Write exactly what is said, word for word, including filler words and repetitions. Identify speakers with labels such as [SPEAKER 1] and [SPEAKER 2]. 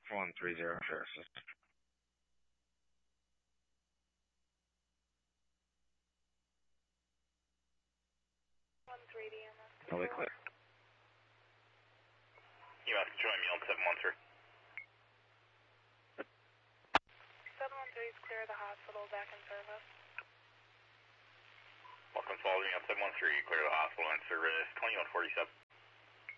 [SPEAKER 1] one three zero, share system.
[SPEAKER 2] one three D M S.
[SPEAKER 1] Totally clear.
[SPEAKER 3] E M S control me on seven one three.
[SPEAKER 2] seven one three is clear of the hospital, back in service.
[SPEAKER 3] Welcome to all me on seven one three, clear the hospital in service twenty-one forty-seven.